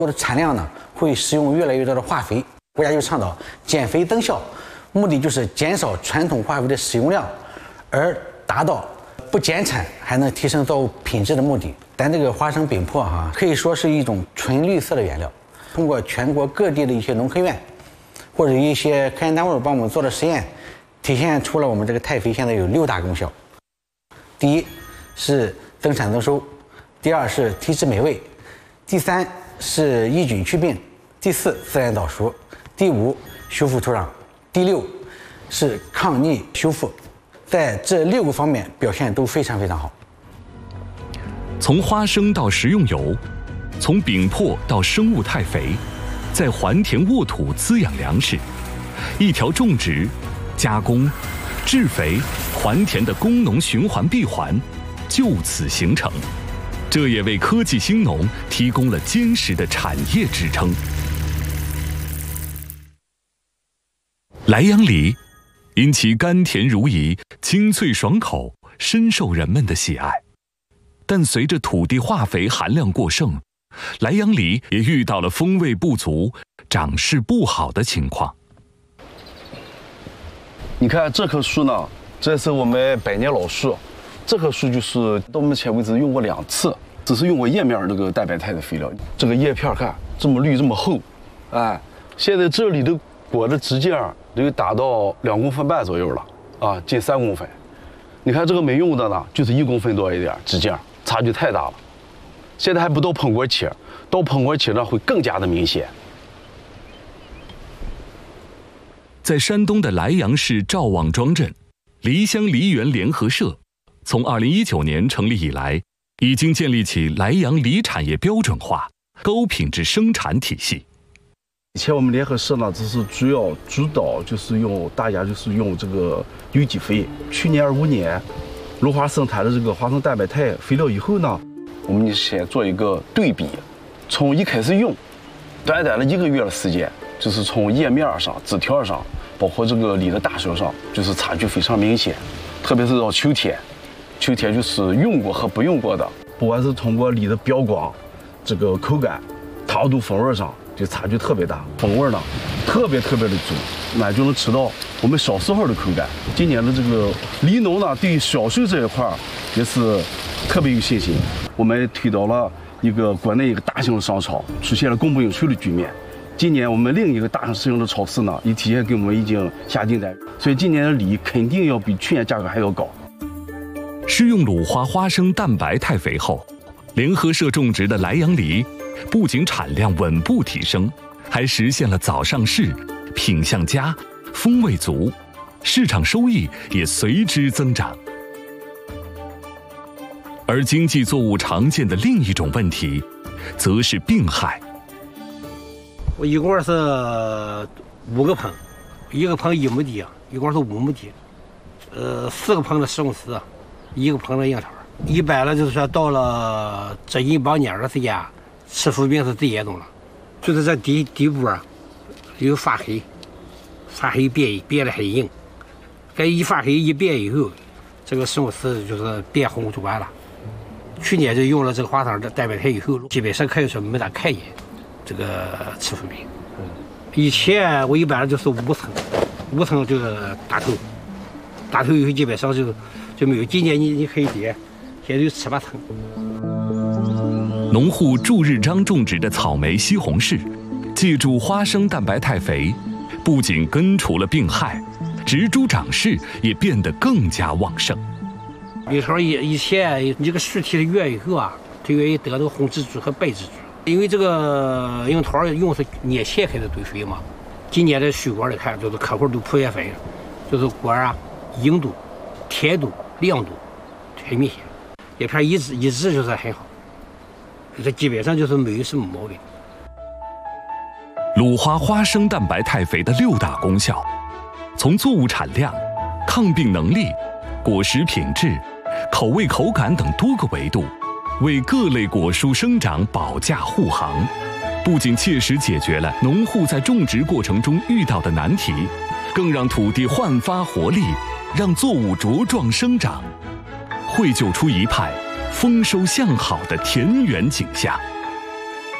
我的产量呢会使用越来越多的化肥，国家就倡导减肥增效，目的就是减少传统化肥的使用量，而达到不减产还能提升作物品质的目的。咱这个花生饼粕可以说是一种纯绿色的原料。通过全国各地的一些农科院或者一些科研单位帮我们做的实验，体现出了我们这个太肥现在有6大功效。第一是增产增收，第二是提质美味，第三是抑菌祛病，第四自然早熟，第五修复土壤，第六是抗逆修复。在这6个方面表现都非常非常好。 从花生到食用油，从饼粕到生物太肥，在还田沃土滋养粮食，一条种植、加工、制肥、还田的工农循环闭环就此形成，这也为科技兴农提供了坚实的产业支撑。莱阳梨因其甘甜如饴、清脆爽口，深受人们的喜爱。但随着土地化肥含量过剩，莱阳梨也遇到了风味不足、长势不好的情况。 你看这棵树呢，这是我们百年老树，这棵树就是到目前为止用过2次，只是用过叶面那个蛋白肽的肥料。这个叶片看这么绿这么厚，现在这里的果的直径都达到2公分半左右了，近3公分。你看这个没用的呢，就是1公分多一点直径，差距太大了。现在还不到捧果期，到捧果期呢会更加的明显。 在山东的莱阳市赵望庄镇，梨乡梨园联合社从2019年成立以来，已经建立起莱阳梨产业标准化、高品质生产体系。 以前我们联合社呢，只是主导就是大家用这个有机肥。去年25年，芦花生产的这个花生蛋白肽肥料以后呢，我们就先做一个对比，从一开始用，短短的1个月的时间，就是从叶面上、枝条上，包括这个梨的大小上，就是差距非常明显。特别是到秋天就是用过和不用过的，不管是通过梨的标光、这个口感、糖度、风味上，就差距特别大。风味呢，特别的足，那就能吃到我们小时候的口感。今年的这个梨农呢，对于销售这一块也是特别有信心。我们推到了国内一个大型的商超，出现了供不应求的局面。今年我们另一个大型的超市呢，也提前给我们已经下订单，所以今年的梨肯定要比去年价格还要高。 施用鲁花花生蛋白肽肥后，联合社种植的莱阳梨不仅产量稳步提升，还实现了早上市、品相佳、风味足，市场收益也随之增长。而经济作物常见的另一种问题，则是病害。 我一共是5个棚，一个棚1亩地，一共是5亩地，4个棚的石红柿，1个棚的樱桃。一般了就是说到了这一帮年的时间，吃fru病是最严重了，就是这底部有发黑变得很硬，这一发黑一变以后，这个石红柿就是变红就完了。去年就用了这个花生的蛋白肽以后，基本上可以说没咋看见这个吃fru病。以前我一般就是5层就是大头以后基本上就没有。今年你可以点，现在就7、8层。 农户祝日章种植的草莓西红柿，借助花生蛋白肽肥，不仅根除了病害，植株长势也变得更加旺盛。 樱桃以前你这个树体的越以后它愿意得到红蜘蛛和白蜘蛛，因为这个樱桃用是年前开始堆肥嘛。今年的水果来看，就是客户都普遍反映，就是果硬度、甜度、亮度很明显，叶片一直就是很好，这基本上就是没有什么毛病。 鲁花花生蛋白肽肥的6大功效，从作物产量、抗病能力、果实品质、口味口感等多个维度，为各类果蔬生长保驾护航，不仅切实解决了农户在种植过程中遇到的难题，更让土地焕发活力，让作物茁壮生长，绘就出一派丰收向好的田园景象。